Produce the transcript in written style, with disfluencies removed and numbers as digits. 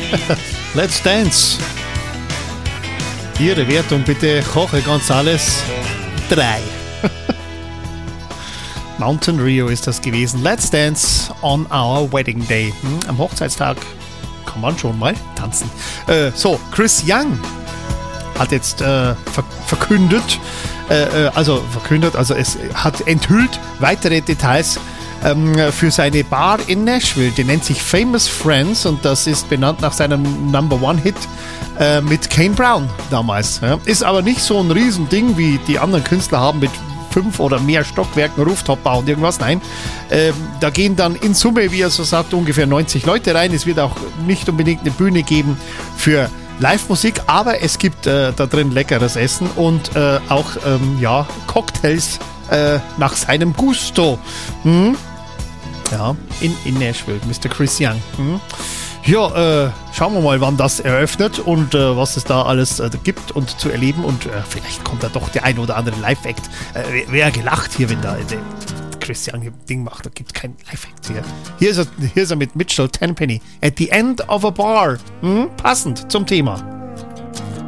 Let's Dance. Ihre Wertung bitte, Jorge González 3. Mountain Rio ist das gewesen. Let's Dance on our wedding day. Am Hochzeitstag kann man schon mal tanzen. So, Chris Young hat jetzt verkündet, also es hat enthüllt weitere Details für seine Bar in Nashville. Die nennt sich Famous Friends und das ist benannt nach seinem Number-One-Hit mit Kane Brown damals. Ja. Ist aber nicht so ein Riesending, wie die anderen Künstler haben mit 5 oder mehr Stockwerken, Rooftop-Bau und irgendwas. Nein, da gehen dann in Summe, wie er so sagt, ungefähr 90 Leute rein. Es wird auch nicht unbedingt eine Bühne geben für Live-Musik, aber es gibt da drin leckeres Essen und auch Cocktails nach seinem Gusto. Ja, in Nashville, Mr. Chris Young. Ja, schauen wir mal, wann das eröffnet und was es da alles gibt und zu erleben und vielleicht kommt da doch der ein oder andere Live-Act. Wäre gelacht hier, wenn da Chris Young ein Ding macht, da gibt es keinen Live-Act hier. Hier ist er mit Mitchell Tenpenny. At the End of a Bar. Passend zum Thema.